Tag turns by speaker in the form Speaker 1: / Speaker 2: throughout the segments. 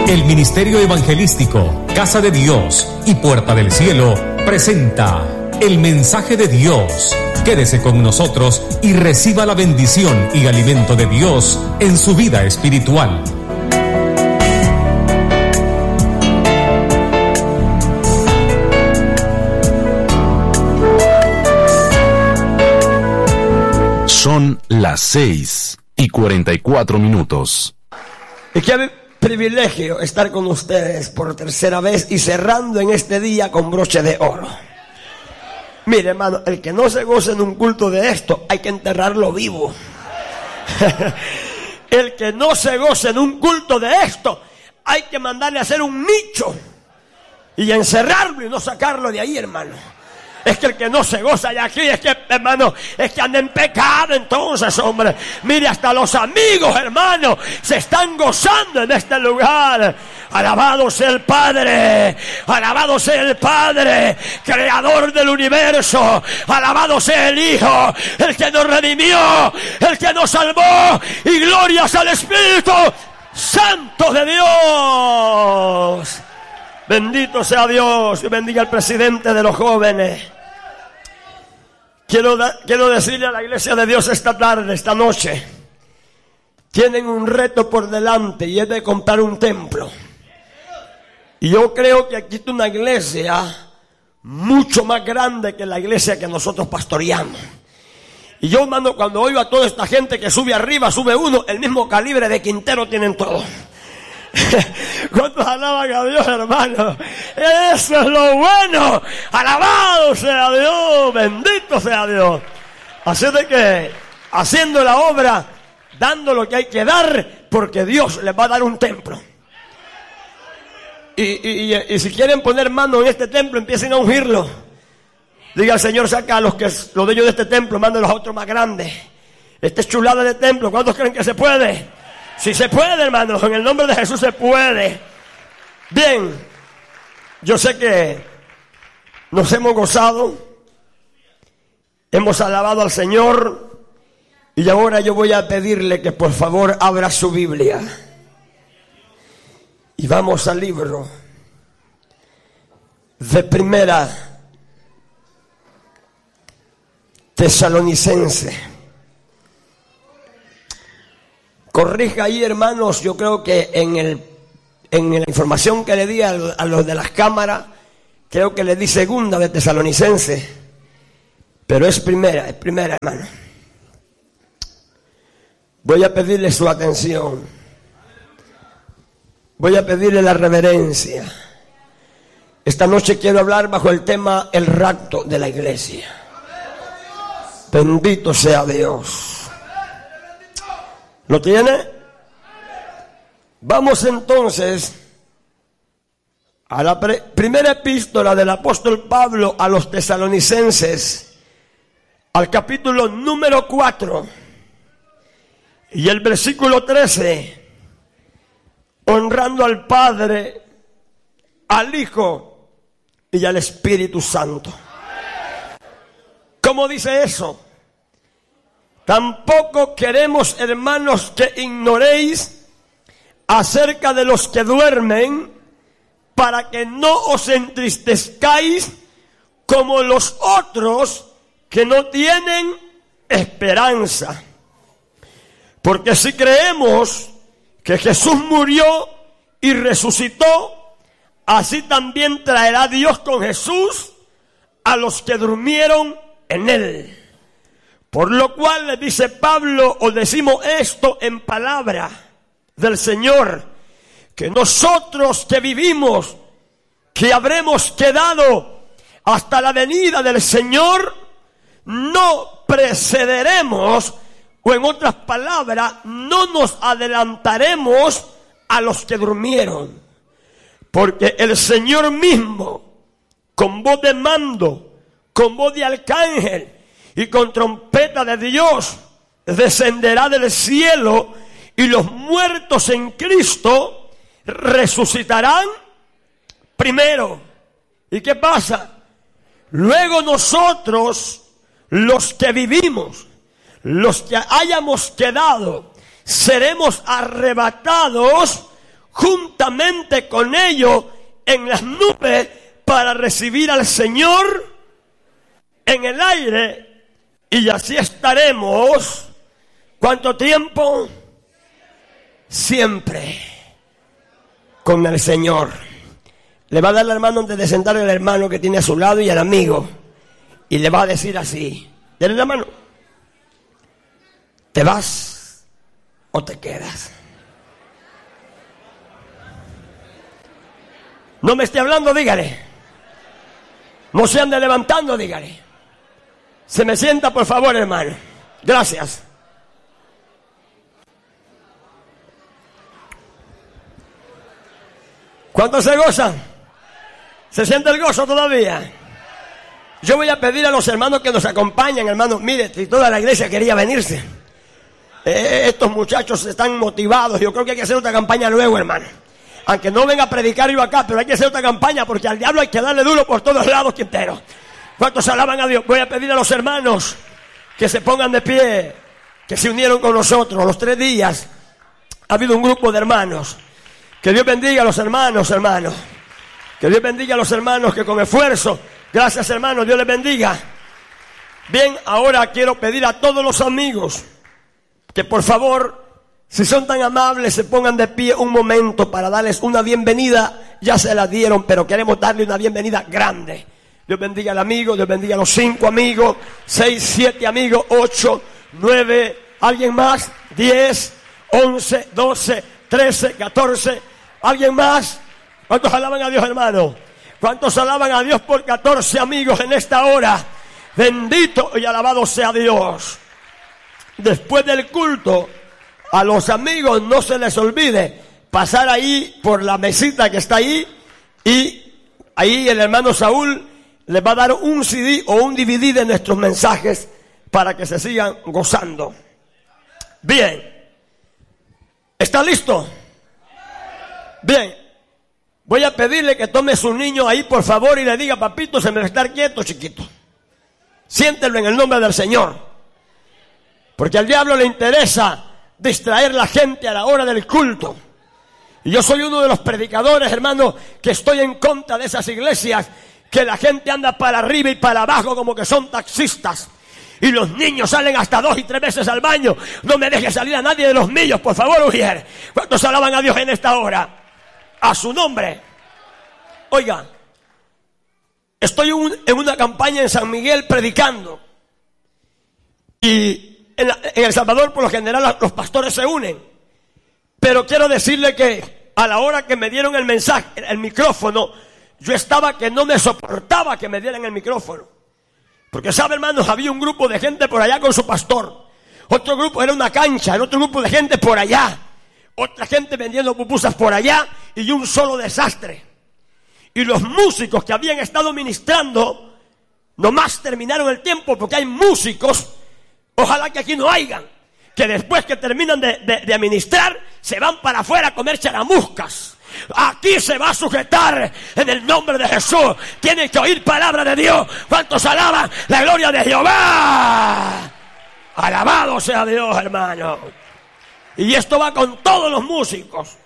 Speaker 1: El Ministerio Evangelístico Casa de Dios y Puerta del Cielo presenta el mensaje de Dios. Quédese con nosotros y reciba la bendición y alimento de Dios en su vida espiritual.
Speaker 2: Son las 6:44.
Speaker 3: Y qué privilegio estar con ustedes por tercera vez y cerrando en este día con broche de oro. Mire, hermano, el que no se goce en un culto de esto, hay que enterrarlo vivo. El que no se goce en un culto de esto, hay que mandarle a hacer un nicho y encerrarlo y no sacarlo de ahí, hermano. Es que el que no se goza de aquí, es que, hermano, es que anda en pecado entonces, hombre. Mire, hasta los amigos, hermano, se están gozando en este lugar. Alabado sea el Padre, alabado sea el Padre, creador del universo. Alabado sea el Hijo, el que nos redimió, el que nos salvó. Y glorias al Espíritu Santo de Dios. Bendito sea Dios y bendiga al presidente de los jóvenes. Quiero decirle a la iglesia de Dios esta tarde, esta noche, tienen un reto por delante y es de comprar un templo. Y yo creo que aquí está una iglesia mucho más grande que la iglesia que nosotros pastoreamos. Y yo, hermano, cuando oigo a toda esta gente que sube arriba, sube uno, el mismo calibre de Quintero tienen todos. ¿Cuántos alaban a Dios, hermano? Eso es lo bueno. Alabado sea Dios, bendito sea Dios. Así de que, haciendo la obra, dando lo que hay que dar, porque Dios les va a dar un templo. Y si quieren poner mano en este templo, empiecen a ungirlo. Diga al Señor, saca a los dueños de este templo, mándenlos a otro más grande. Este es chulada de templo. ¿Cuántos creen que se puede? Si se puede, hermanos, en el nombre de Jesús se puede. Bien, yo sé que nos hemos gozado, hemos alabado al Señor, y ahora yo voy a pedirle que por favor abra su Biblia. Y vamos al libro de Primera Tesalonicense. Corrija ahí, hermanos, yo creo que en la información que le di a los de las cámaras, creo que le di segunda de Tesalonicense, pero es primera, hermano. Voy a pedirle su atención, voy a pedirle la reverencia. Esta noche quiero hablar bajo el tema el rapto de la iglesia. Bendito sea Dios. ¿Lo tiene? Vamos entonces a la primera epístola del apóstol Pablo a los tesalonicenses, al capítulo número 4 y el versículo 13, honrando al Padre, al Hijo y al Espíritu Santo. ¿Cómo dice eso? Tampoco queremos, hermanos, que ignoréis acerca de los que duermen, para que no os entristezcáis como los otros que no tienen esperanza. Porque si creemos que Jesús murió y resucitó, así también traerá Dios con Jesús a los que durmieron en él. Por lo cual le dice Pablo, o decimos esto en palabra del Señor, que nosotros que vivimos, que habremos quedado hasta la venida del Señor, no precederemos, o en otras palabras, no nos adelantaremos a los que durmieron. Porque el Señor mismo, con voz de mando, con voz de arcángel, y con trompeta de Dios, descenderá del cielo, y los muertos en Cristo resucitarán primero. ¿Y qué pasa? Luego nosotros, los que vivimos, los que hayamos quedado, seremos arrebatados juntamente con ellos en las nubes para recibir al Señor en el aire, y así estaremos. ¿Cuánto tiempo? Siempre con el Señor. Le va a dar la mano antes de sentar el hermano que tiene a su lado y al amigo, y le va a decir así: dale la mano. ¿Te vas o te quedas? No me esté hablando, dígale. No se ande levantando, dígale. Se me sienta, por favor, hermano. Gracias. ¿Cuántos se gozan? ¿Se siente el gozo todavía? Yo voy a pedir a los hermanos que nos acompañen, hermanos. Mire, si toda la iglesia quería venirse. Estos muchachos están motivados. Yo creo que hay que hacer otra campaña luego, hermano. Aunque no venga a predicar yo acá, pero hay que hacer otra campaña, porque al diablo hay que darle duro por todos lados, Quintero. ¿Cuántos alaban a Dios? Voy a pedir a los hermanos que se pongan de pie, que se unieron con nosotros los 3 días. Ha habido un grupo de hermanos. Que Dios bendiga a los hermanos, hermanos. Que Dios bendiga a los hermanos que con esfuerzo. Gracias, hermanos, Dios les bendiga. Bien, ahora quiero pedir a todos los amigos que por favor, si son tan amables, se pongan de pie un momento para darles una bienvenida. Ya se la dieron, pero queremos darle una bienvenida grande. Dios bendiga al amigo, Dios bendiga a los 5 amigos, 6, 7 amigos, 8, 9, ¿alguien más? 10, 11, 12, 13, 14, ¿alguien más? ¿Cuántos alaban a Dios, hermano? ¿Cuántos alaban a Dios por 14 amigos en esta hora? Bendito y alabado sea Dios. Después del culto, a los amigos no se les olvide pasar ahí por la mesita que está ahí, y ahí el hermano Saúl les va a dar un CD o un DVD de nuestros mensajes para que se sigan gozando. Bien. ¿Está listo? Bien. Voy a pedirle que tome su niño ahí, por favor, y le diga: papito, se me va a estar quieto, chiquito. Siéntelo en el nombre del Señor. Porque al diablo le interesa distraer la gente a la hora del culto. Y yo soy uno de los predicadores, hermano, que estoy en contra de esas iglesias que la gente anda para arriba y para abajo como que son taxistas. Y los niños salen hasta 2 y 3 veces al baño. No me deje salir a nadie de los míos, por favor, Ujier. ¿Cuántos alaban a Dios en esta hora? A su nombre. Oiga, estoy en una campaña en San Miguel predicando. Y en El Salvador, por lo general, los pastores se unen. Pero quiero decirle que a la hora que me dieron el mensaje, el micrófono, yo estaba que no me soportaba que me dieran el micrófono. Porque, ¿sabe, hermanos? Había un grupo de gente por allá con su pastor. Otro grupo era una cancha, el otro grupo de gente por allá. Otra gente vendiendo pupusas por allá, y un solo desastre. Y los músicos que habían estado ministrando, nomás terminaron el tiempo, porque hay músicos, ojalá que aquí no hayan, que después que terminan de ministrar, se van para afuera a comer charamuscas. Aquí se va a sujetar en el nombre de Jesús. Tienen que oír palabra de Dios. ¿Cuántos alaban la gloria de Jehová? Alabado sea Dios, hermano. Y esto va con todos los músicos.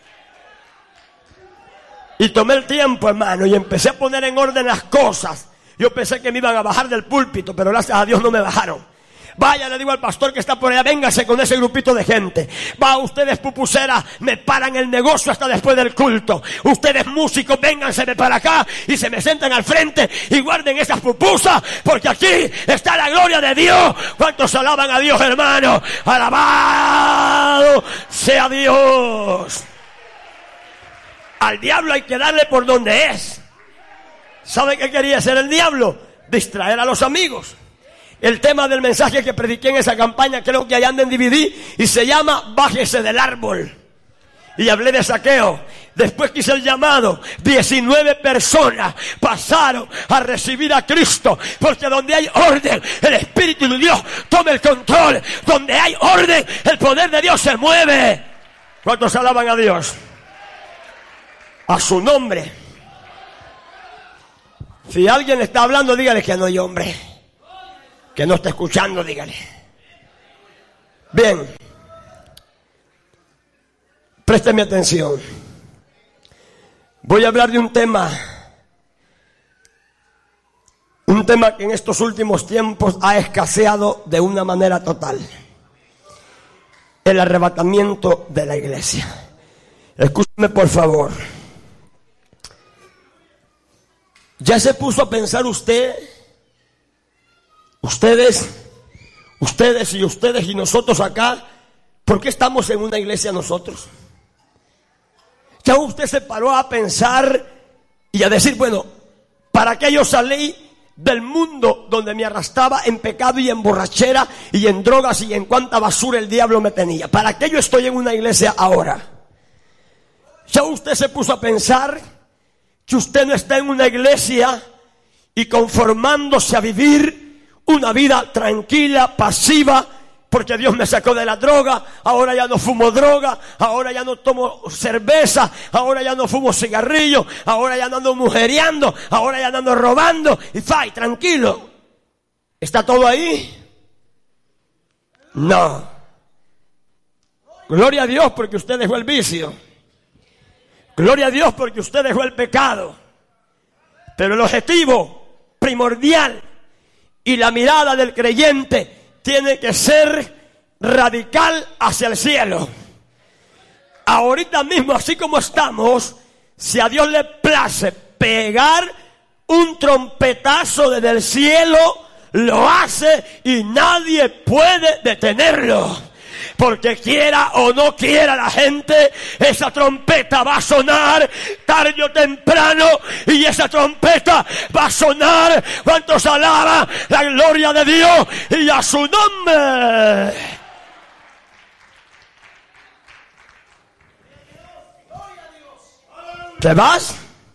Speaker 3: Y tomé el tiempo, hermano, y empecé a poner en orden las cosas. Yo pensé que me iban a bajar del púlpito, pero gracias a Dios no me bajaron. Vaya, le digo al pastor que está por allá: véngase con ese grupito de gente. Va, ustedes pupuseras, me paran el negocio hasta después del culto. Ustedes músicos, vénganse para acá y se me sentan al frente y guarden esas pupusas, porque aquí está la gloria de Dios. ¿Cuántos alaban a Dios, hermano? Alabado sea Dios. Al diablo hay que darle por donde es. ¿Sabe qué quería hacer el diablo? Distraer a los amigos. El tema del mensaje que prediqué en esa campaña, creo que allá anda en DVD, y se llama Bájese del árbol. Y hablé de Zaqueo. Después que hice el llamado, 19 personas pasaron a recibir a Cristo. Porque donde hay orden, el Espíritu de Dios toma el control. Donde hay orden, el poder de Dios se mueve. ¿Cuántos alaban a Dios? A su nombre. Si alguien le está hablando, dígale que no hay hombre. Que no está escuchando, dígale. Bien. Présteme atención. Voy a hablar de un tema que en estos últimos tiempos ha escaseado de una manera total: el arrebatamiento de la iglesia. Escúcheme por favor. ¿Ya se puso a pensar ustedes y nosotros acá, por qué estamos en una iglesia nosotros? ¿Ya usted se paró a pensar y a decir, bueno, ¿para qué yo salí del mundo donde me arrastraba en pecado y en borrachera y en drogas y en cuánta basura el diablo me tenía? ¿Para qué yo estoy en una iglesia ahora? ¿Ya usted se puso a pensar que usted no está en una iglesia y conformándose a vivir una vida tranquila, pasiva, porque Dios me sacó de la droga, ahora ya no fumo droga, ahora ya no tomo cerveza, ahora ya no fumo cigarrillo, ahora ya no ando mujeriando, ahora ya no ando robando, y tranquilo? ¿Está todo ahí? No. Gloria a Dios porque usted dejó el vicio. Gloria a Dios porque usted dejó el pecado. Pero el objetivo primordial y la mirada del creyente tiene que ser radical hacia el cielo. Ahorita mismo, así como estamos, si a Dios le place pegar un trompetazo desde el cielo, lo hace y nadie puede detenerlo. Porque quiera o no quiera la gente, esa trompeta va a sonar tarde o temprano, y esa trompeta va a sonar. ¿Cuántos alaban la gloria de Dios y a su nombre? ¿Te vas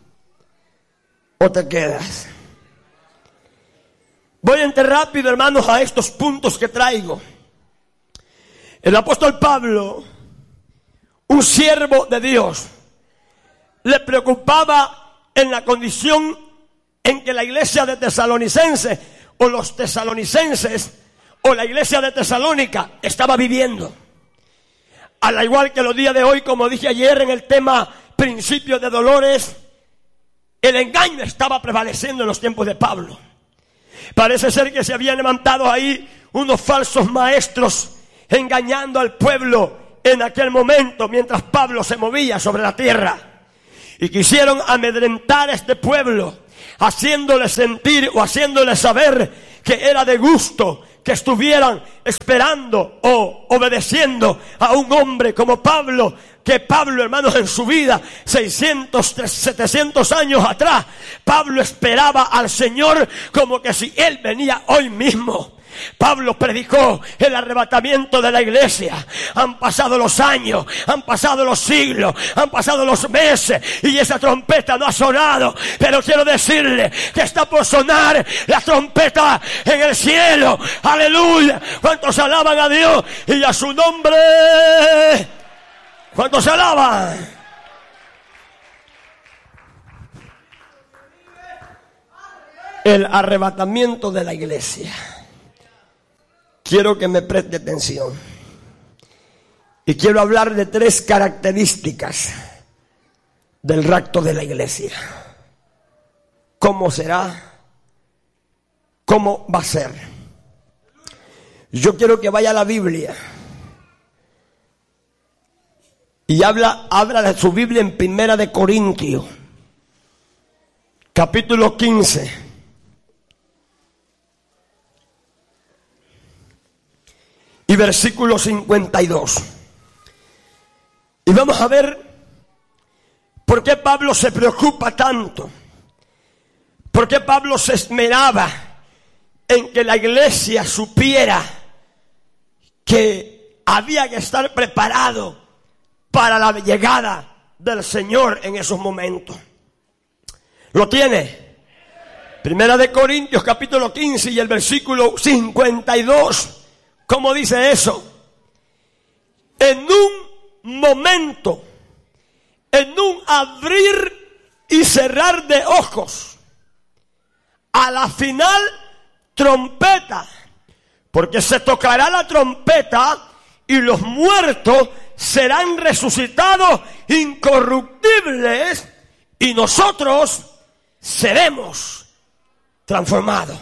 Speaker 3: o te quedas? Voy a entrar rápido, hermanos, a estos puntos que traigo. El apóstol Pablo, un siervo de Dios, le preocupaba en la condición en que la iglesia de Tesalonicense, o los tesalonicenses, o la iglesia de Tesalónica estaba viviendo. Al igual que los días de hoy, como dije ayer en el tema principios de dolores, el engaño estaba prevaleciendo en los tiempos de Pablo. Parece ser que se habían levantado ahí unos falsos maestros engañando al pueblo en aquel momento mientras Pablo se movía sobre la tierra, y quisieron amedrentar a este pueblo, haciéndole sentir o haciéndole saber que era de gusto que estuvieran esperando o obedeciendo a un hombre como Pablo, que Pablo, hermanos, en su vida, 700 años atrás, Pablo esperaba al Señor como que si Él venía hoy mismo. Pablo predicó el arrebatamiento de la iglesia. Han pasado los años, han pasado los siglos, han pasado los meses, y esa trompeta no ha sonado. Pero quiero decirle que está por sonar la trompeta en el cielo. Aleluya. ¿Cuántos alaban a Dios y a su nombre? ¿Cuántos alaban? El arrebatamiento de la iglesia. Quiero que me preste atención. Y quiero hablar de 3 características del rapto de la iglesia. ¿Cómo será? ¿Cómo va a ser? Yo quiero que vaya a la Biblia. Y habla de su Biblia en 1 de Corintios, capítulo 15. Y versículo 52. Y vamos a ver por qué Pablo se preocupa tanto. Por qué Pablo se esmeraba en que la iglesia supiera que había que estar preparado para la llegada del Señor en esos momentos. ¿Lo tiene? 1 de Corintios capítulo 15 y el versículo 52. ¿Cómo dice eso? En un momento, en un abrir y cerrar de ojos, a la final trompeta, porque se tocará la trompeta y los muertos serán resucitados incorruptibles, y nosotros seremos transformados.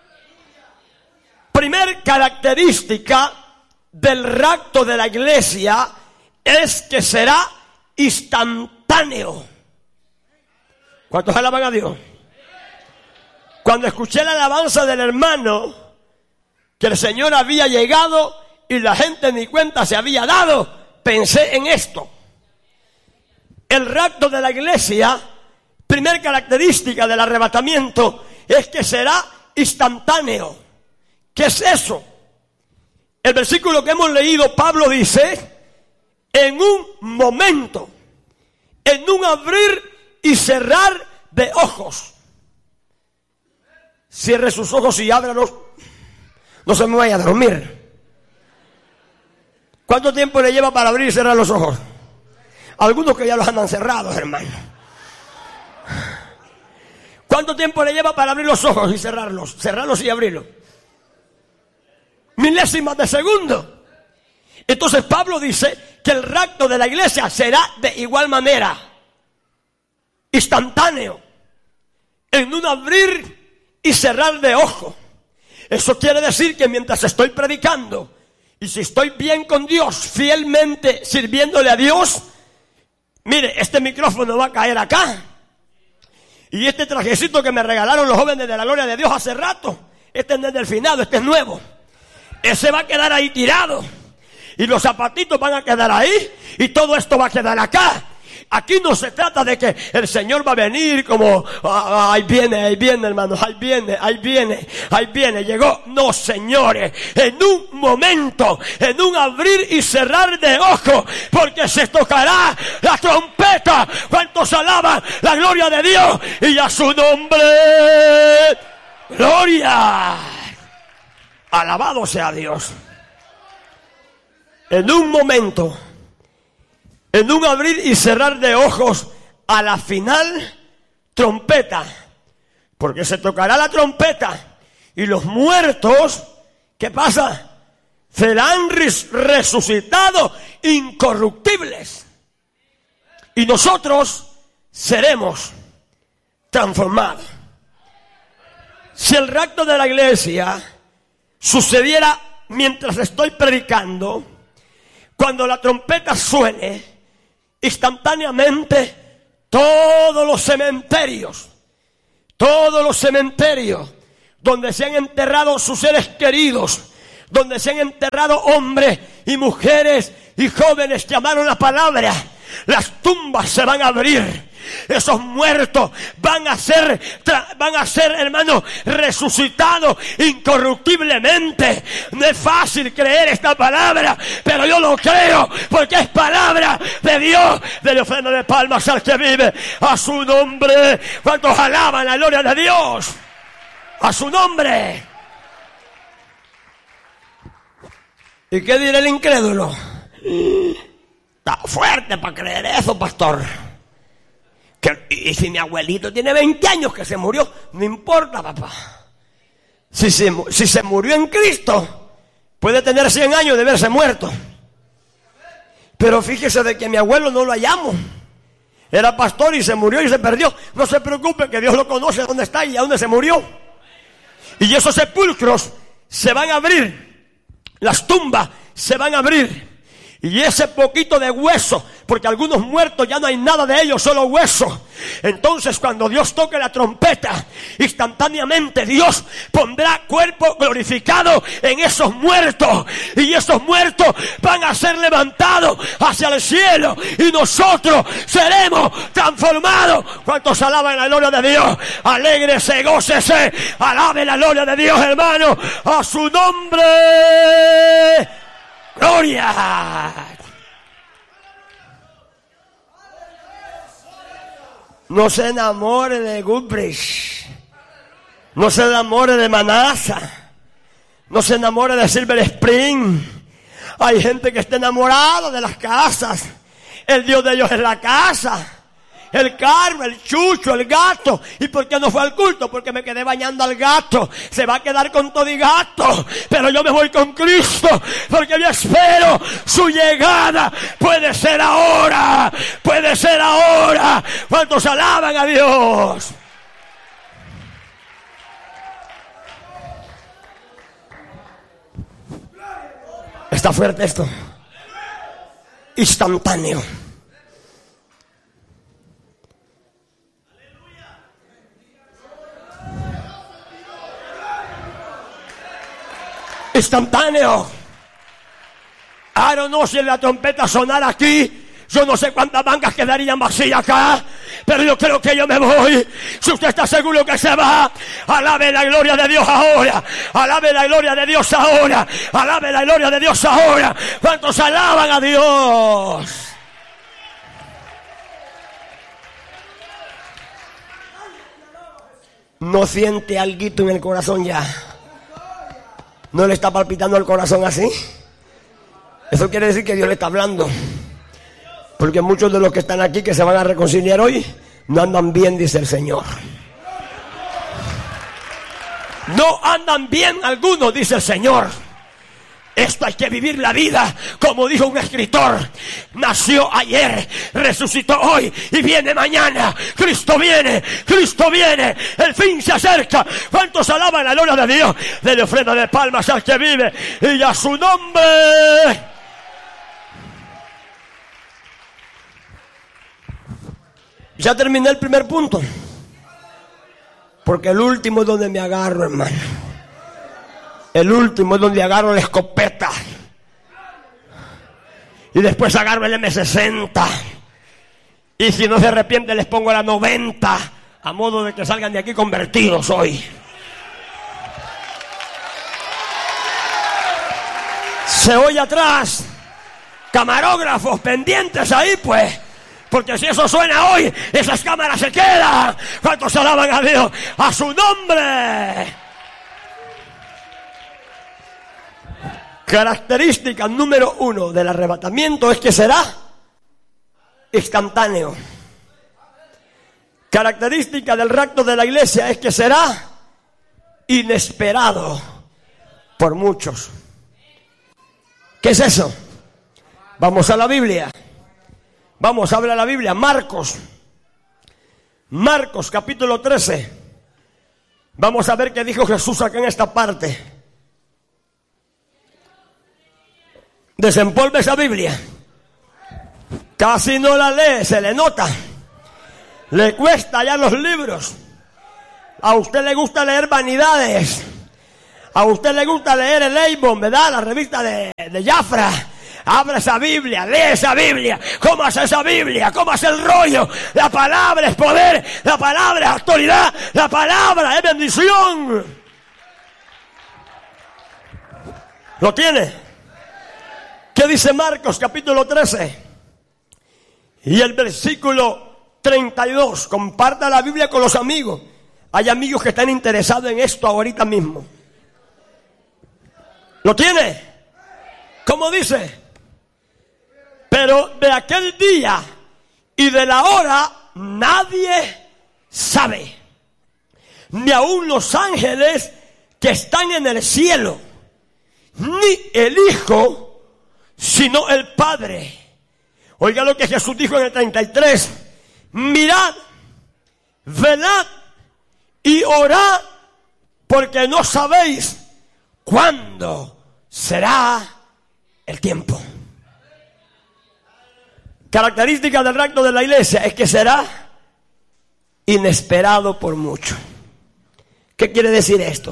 Speaker 3: Primer característica del rapto de la iglesia es que será instantáneo. ¿Cuántos alaban a Dios? Cuando escuché la alabanza del hermano, que el Señor había llegado y la gente ni cuenta se había dado, pensé en esto. El rapto de la iglesia, primer característica del arrebatamiento, es que será instantáneo. ¿Qué es eso? El versículo que hemos leído, Pablo dice, en un momento, en un abrir y cerrar de ojos. Cierre sus ojos y ábralos, no se me vaya a dormir. ¿Cuánto tiempo le lleva para abrir y cerrar los ojos? Algunos que ya los andan cerrados, hermano. ¿Cuánto tiempo le lleva para abrir los ojos y cerrarlos? Cerrarlos y abrirlos. Milésimas de segundo. Entonces Pablo dice que el rapto de la iglesia será de igual manera, instantáneo, en un abrir y cerrar de ojo. Eso quiere decir que mientras estoy predicando y si estoy bien con Dios, fielmente sirviéndole a Dios, mire, este micrófono va a caer acá. Y este trajecito que me regalaron los jóvenes de la gloria de Dios hace rato, este no es del finado, este es nuevo. Ese va a quedar ahí tirado. Y los zapatitos van a quedar ahí. Y todo esto va a quedar acá. Aquí no se trata de que el Señor va a venir como, ahí viene, hermanos, ahí viene, llegó. No, señores, en un momento, en un abrir y cerrar de ojos, porque se tocará la trompeta. ¿Cuántos alaban la gloria de Dios? Y a su nombre, gloria. Alabado sea Dios. En un momento, en un abrir y cerrar de ojos, a la final, trompeta. Porque se tocará la trompeta. Y los muertos, ¿qué pasa? Serán resucitados incorruptibles. Y nosotros seremos transformados. Si el rapto de la iglesia sucediera mientras estoy predicando, cuando la trompeta suene, instantáneamente todos los cementerios donde se han enterrado sus seres queridos, donde se han enterrado hombres y mujeres y jóvenes que amaron la palabra, las tumbas se van a abrir. Esos muertos van a ser, hermano, resucitados incorruptiblemente. No es fácil creer esta palabra, pero yo lo creo porque es palabra de Dios. Dele ofrenda de palmas al que vive. A su nombre. ¿Cuántos alaban la gloria de Dios? A su nombre. ¿Y qué dirá el incrédulo? Está fuerte para creer eso, pastor. Y si mi abuelito tiene 20 años que se murió, no importa, papá. Si se murió en Cristo, puede tener 100 años de haberse muerto. Pero fíjese de que mi abuelo no lo hallamos. Era pastor y se murió y se perdió. No se preocupe, que Dios lo conoce dónde está y a dónde se murió. Y esos sepulcros se van a abrir. Las tumbas se van a abrir. Y ese poquito de hueso, porque algunos muertos ya no hay nada de ellos, solo hueso. Entonces cuando Dios toque la trompeta, instantáneamente Dios pondrá cuerpo glorificado en esos muertos. Y esos muertos van a ser levantados hacia el cielo. Y nosotros seremos transformados. ¿Cuántos alaban la gloria de Dios? Alégrese, gócese, alabe la gloria de Dios, hermano. A su nombre. ¡Gloria! No se enamore de Goodbridge. No se enamore de Manasa. No se enamore de Silver Spring. Hay gente que está enamorada de las casas. El Dios de ellos es la casa. el carro, el chucho, el gato. ¿Y por qué no fue al culto? Porque me quedé bañando al gato. Se va a quedar con todo y gato. Pero yo me voy con Cristo, porque yo espero su llegada. Puede ser ahora. Puede ser ahora. ¿Cuántos alaban a Dios? Está fuerte esto. Instantáneo. Instantáneo. I don't know si la trompeta sonara aquí. Yo no sé cuántas bancas quedarían vacías acá, pero yo creo que yo me voy. Si usted está seguro que se va, alabe la gloria de Dios ahora. Alabe la gloria de Dios ahora. Alabe la gloria de Dios ahora. ¿Cuántos alaban a Dios? ¿No siente alguito en el corazón ya? ¿No le está palpitando el corazón así? Eso quiere decir que Dios le está hablando. Porque muchos de los que están aquí, que se van a reconciliar hoy, no andan bien, dice el Señor. No andan bien algunos, dice el Señor. Esto hay que vivir la vida, como dijo un escritor. Nació ayer, resucitó hoy y viene mañana. Cristo viene, el fin se acerca. ¿Cuántos alaban la gloria de Dios? Denle ofrenda de palmas al que vive y a su nombre. Ya terminé el primer punto, porque el último es donde me agarro, hermano. El último es donde agarro la escopeta y después agarro el M60, y si no se arrepiente les pongo la 90, a modo de que salgan de aquí convertidos hoy. Se oye atrás, camarógrafos pendientes ahí, pues. Porque si eso suena hoy, esas cámaras se quedan. ¿Cuántos alaban a Dios? ¡A su nombre! Característica número 1 del arrebatamiento es que será instantáneo. Característica del rapto de la iglesia es que será inesperado por muchos. ¿Qué es eso? Vamos a la Biblia. Vamos a hablar la Biblia. Marcos capítulo 13. Vamos a ver qué dijo Jesús acá en esta parte. Desempolve esa Biblia. Casi no la lee, se le nota. Le cuesta hallar los libros. A usted le gusta leer vanidades. A usted le gusta leer el Avon, ¿verdad? La revista de Jafra. Abra esa Biblia, lee esa Biblia. ¿Cómo hace esa Biblia? ¿Cómo hace el rollo? La palabra es poder, la palabra es autoridad, la palabra es bendición. ¿Lo tiene? ¿Qué dice Marcos capítulo 13? Y el versículo 32. Comparta la Biblia con los amigos. Hay amigos que están interesados en esto ahorita mismo. ¿Lo tiene? ¿Cómo dice? Pero de aquel día y de la hora nadie sabe, ni aun los ángeles que están en el cielo, ni el Hijo, sino el Padre. Oiga lo que Jesús dijo en el 33. Mirad, velad y orad, porque no sabéis cuándo será el tiempo. Característica del rapto de la iglesia es que será inesperado por mucho. ¿Qué quiere decir esto?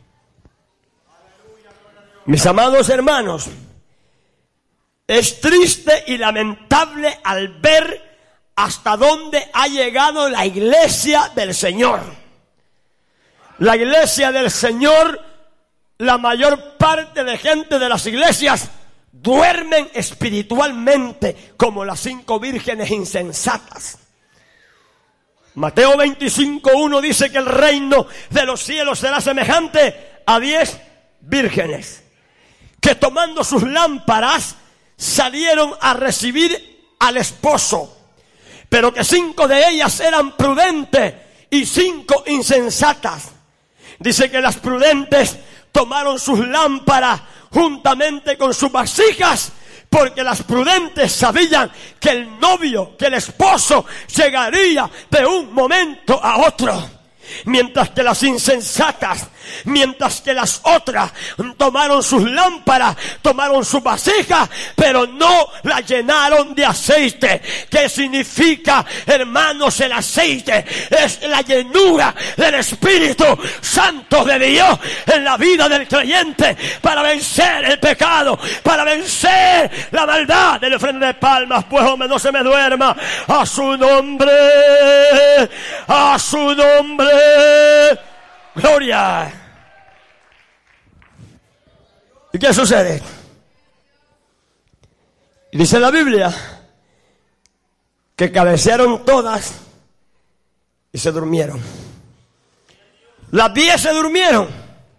Speaker 3: Mis amados hermanos, es triste y lamentable al ver hasta dónde ha llegado la iglesia del Señor. La iglesia del Señor, la mayor parte de gente de las iglesias duermen espiritualmente como las 5 vírgenes insensatas. Mateo 25:1 dice que el reino de los cielos será semejante a 10 vírgenes que tomando sus lámparas salieron a recibir al esposo. pero que 5 de ellas eran prudentes y 5 insensatas. Dice que las prudentes tomaron sus lámparas juntamente con sus vasijas, porque las prudentes sabían que el novio, que el esposo llegaría de un momento a otro. Mientras que las insensatas, mientras que las otras tomaron sus lámparas, tomaron sus vasijas, pero no la llenaron de aceite. ¿Qué significa, hermanos, el aceite? Es la llenura del Espíritu Santo de Dios en la vida del creyente para vencer el pecado, para vencer la maldad. Del frente de palmas, pues hombre, no se me duerma. A su nombre, a su nombre. Gloria. ¿Y qué sucede? Dice la Biblia que cabecearon todas y se durmieron. Las 10 se durmieron.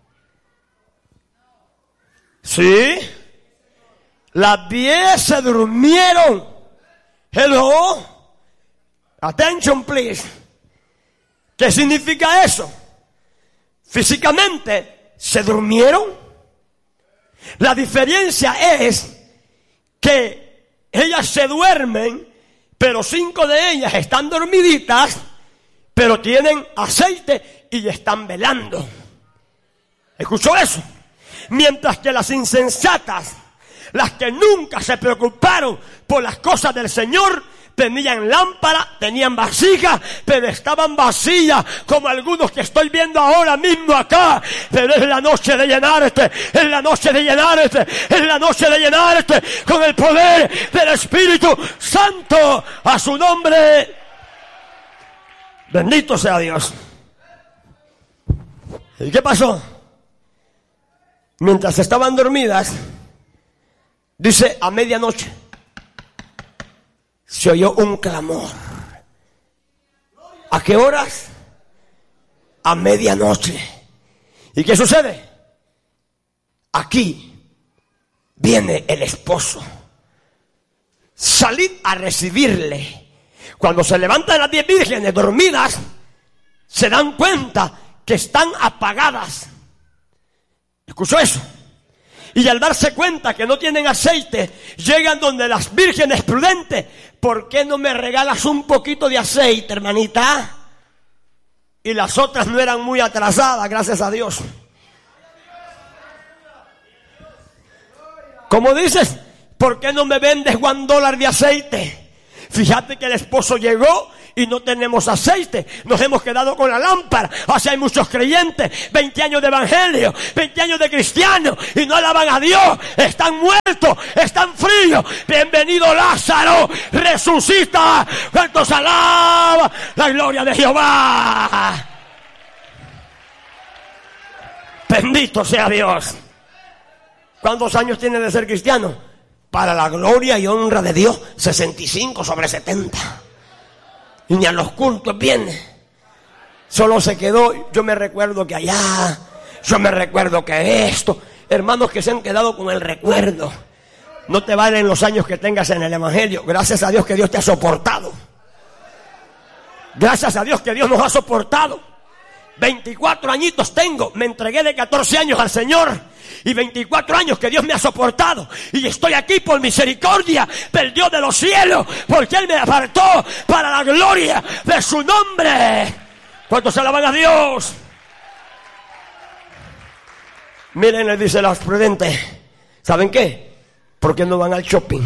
Speaker 3: ¿Sí? Las 10 se durmieron. Hello. Attention, please. ¿Qué significa eso? Físicamente se durmieron. La diferencia es que ellas se duermen, pero 5 de ellas están dormiditas, pero tienen aceite y están velando. ¿Escuchó eso? Mientras que las insensatas, las que nunca se preocuparon por las cosas del Señor, tenían lámpara, tenían vasijas, pero estaban vacías, como algunos que estoy viendo ahora mismo acá. Pero es la noche de llenarte, es la noche de llenarte, es la noche de llenarte con el poder del Espíritu Santo. A su nombre, bendito sea Dios. ¿Y qué pasó? Mientras estaban dormidas, dice, a medianoche se oyó un clamor. ¿A qué horas? A medianoche. ¿Y qué sucede? Aquí viene el esposo. Salid a recibirle. Cuando se levantan las 10 vírgenes dormidas, se dan cuenta que están apagadas. ¿Escuchó eso? Y al darse cuenta que no tienen aceite, llegan donde las vírgenes prudentes. ¿Por qué no me regalas un poquito de aceite, hermanita? Y las otras no eran muy atrasadas, gracias a Dios. ¿Cómo dices? ¿Por qué no me vendes $1 de aceite? Fíjate que el esposo llegó y no tenemos aceite. Nos hemos quedado con la lámpara. Así hay muchos creyentes, 20 años de evangelio, 20 años de cristianos, y no alaban a Dios. Están muertos, están fríos. Bienvenido Lázaro, resucita. ¿Cuántos alaban la gloria de Jehová? Bendito sea Dios. ¿Cuántos años tiene de ser cristiano? Para la gloria y honra de Dios, 65 sobre 70. Y ni a los cultos viene. Solo se quedó, yo me recuerdo que allá, yo me recuerdo que esto. Hermanos que se han quedado con el recuerdo. No te valen los años que tengas en el evangelio. Gracias a Dios que Dios te ha soportado. Gracias a Dios que Dios nos ha soportado. 24 añitos tengo, me entregué de 14 años al Señor. Y 24 años que Dios me ha soportado. Y estoy aquí por misericordia del Dios de los cielos, porque Él me apartó para la gloria de su nombre. ¿Cuántos alaban a Dios? Miren, le dice las prudentes, ¿saben qué? ¿Por qué no van al shopping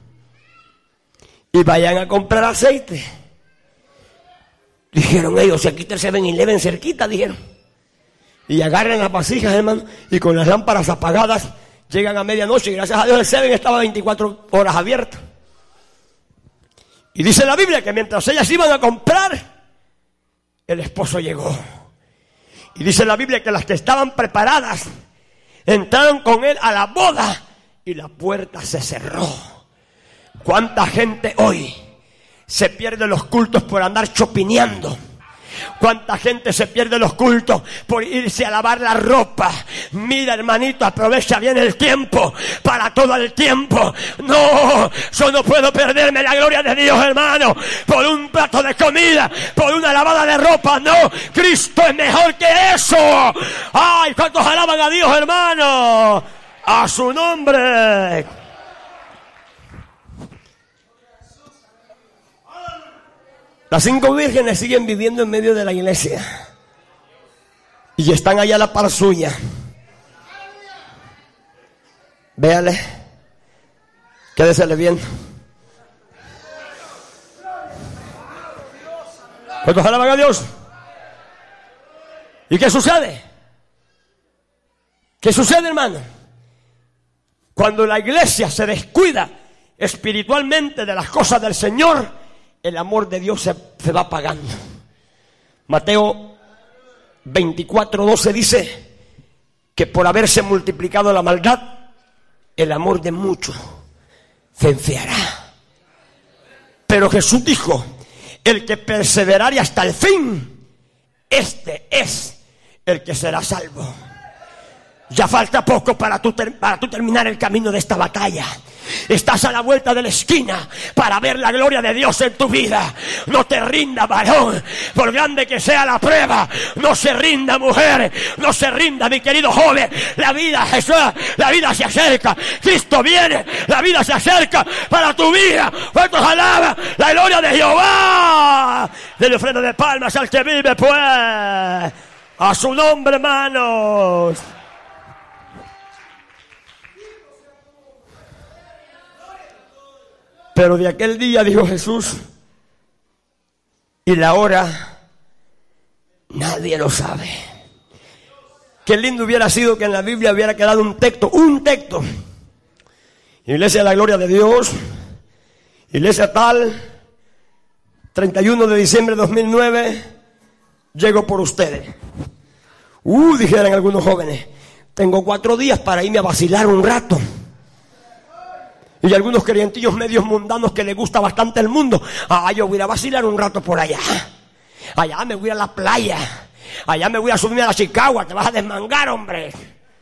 Speaker 3: y vayan a comprar aceite? Dijeron ellos, si aquí está el 7-Eleven cerquita, dijeron. Y agarran las vasijas, hermano, y con las lámparas apagadas llegan a medianoche. Y gracias a Dios el 7 estaba 24 horas abierto. Y dice la Biblia que mientras ellas iban a comprar, el esposo llegó. Y dice la Biblia que las que estaban preparadas entraron con él a la boda y la puerta se cerró. ¿Cuánta gente hoy se pierde los cultos por andar chopineando? ¿Cuánta gente se pierde los cultos por irse a lavar la ropa? Mira, hermanito, aprovecha bien el tiempo, para todo el tiempo. No, yo no puedo perderme la gloria de Dios, hermano, por un plato de comida, por una lavada de ropa. No, Cristo es mejor que eso. Ay, ¿cuántos alaban a Dios, hermano? A su nombre. Las 5 vírgenes siguen viviendo en medio de la iglesia y están allá a la par suya. Véale, quédesele bien. ¿Cuántos alaban a Dios? ¿Y qué sucede? ¿Qué sucede, hermano? Cuando la iglesia se descuida espiritualmente de las cosas del Señor, el amor de Dios se va apagando. Mateo 24:12 dice que por haberse multiplicado la maldad, el amor de muchos se enfriará. Pero Jesús dijo: el que perseverare hasta el fin, este es el que será salvo. Ya falta poco para tú terminar el camino de esta batalla. Estás a la vuelta de la esquina para ver la gloria de Dios en tu vida. No te rinda, varón, por grande que sea la prueba. No se rinda, mujer. No se rinda, mi querido joven. La vida, Jesús, la vida se acerca. Cristo viene, la vida se acerca para tu vida. ¿Cuántos alaban la gloria de Jehová? Denle ofrenda de palmas al que vive, pues. A su nombre, hermanos. Pero de aquel día, dijo Jesús, y la hora nadie lo sabe. Qué lindo hubiera sido que en la Biblia hubiera quedado un texto. Iglesia de la gloria de Dios, iglesia tal, 31 de diciembre de 2009, llego por ustedes. Dijeran algunos jóvenes, tengo 4 días para irme a vacilar un rato. Y algunos creentillos medios mundanos que les gusta bastante el mundo. Yo voy a vacilar un rato por allá. Allá me voy a la playa. Allá me voy a subir a la Chicago. Te vas a desmangar, hombre.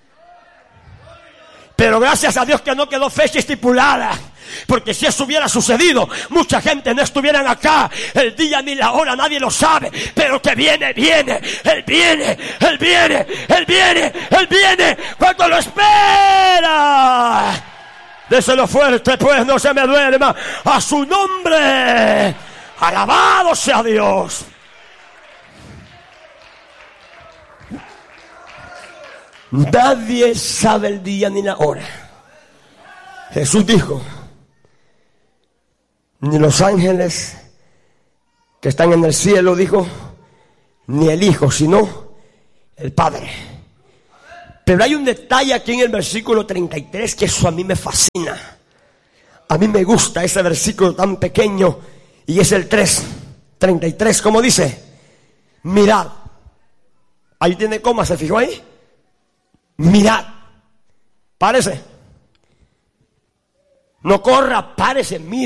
Speaker 3: Pero gracias a Dios que no quedó fecha estipulada. Porque si eso hubiera sucedido, mucha gente no estuvieran acá. El día ni la hora nadie lo sabe. Pero que viene, viene. Él viene, Él viene, Él viene, Él viene. ¿Cuánto lo espera? Déselo fuerte, pues, no se me duerma. A su nombre. Alabado sea Dios. Nadie sabe el día ni la hora. Jesús dijo: ni los ángeles que están en el cielo, dijo, ni el Hijo, sino el Padre. Pero hay un detalle aquí en el versículo 33 que eso a mí me fascina. A mí me gusta ese versículo tan pequeño, y es el 33, ¿cómo dice? Mirad. Ahí tiene coma, ¿se fijó ahí? Mirad. Párese. No corra, párese, mire.